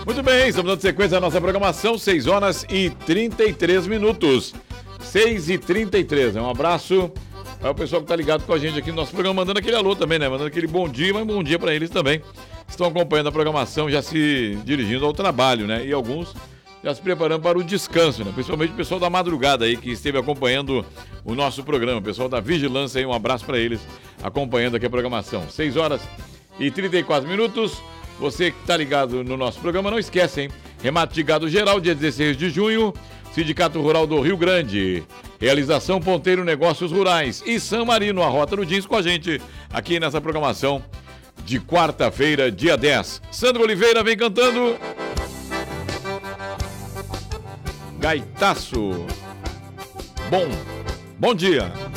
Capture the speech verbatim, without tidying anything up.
Muito bem, estamos dando sequência à nossa programação, seis horas e trinta e três minutos. seis e trinta e três, um abraço ao pessoal que está ligado com a gente aqui no nosso programa, mandando aquele alô também, né? Mandando aquele bom dia, mas bom dia para eles também. Estão acompanhando a programação, já se dirigindo ao trabalho, né? E alguns já se preparando para o descanso, né? Principalmente o pessoal da madrugada aí que esteve acompanhando o nosso programa, o pessoal da vigilância aí, um abraço para eles acompanhando aqui a programação. seis horas e trinta e quatro minutos. Você que está ligado no nosso programa, não esquece, hein? Remate de gado geral, dia dezesseis de junho, Sindicato Rural do Rio Grande. Realização Ponteiro Negócios Rurais e San Marino, a Rota do Jeans com a gente aqui nessa programação de quarta-feira, dia dez. Sandro Oliveira vem cantando Gaitaço. Bom, bom dia.